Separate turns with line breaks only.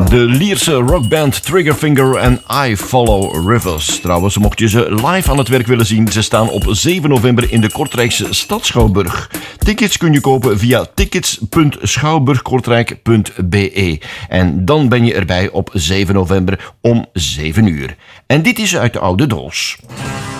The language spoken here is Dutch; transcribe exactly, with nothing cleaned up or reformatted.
De Lierse rockband Triggerfinger en I Follow Rivers. Trouwens, mocht je ze live aan het werk willen zien, ze staan op zeven november in de Kortrijkse stad Schouwburg. Tickets kun je kopen via tickets punt schouwburgkortrijk punt be. En dan ben je erbij op zeven november om zeven uur. En dit is uit de oude doos.